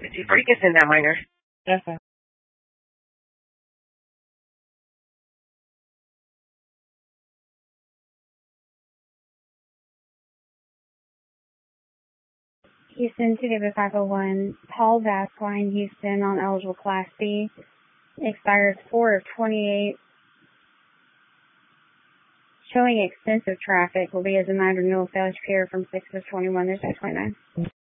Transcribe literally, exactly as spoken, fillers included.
Freak is in that minor. Yes, sir. Houston, two David five oh one. Paul Vasquine, Houston, on eligible Class B. Expires four of twenty-eight. Showing extensive traffic will be as a minor renewal failure from six of twenty-one. There's twenty-nine.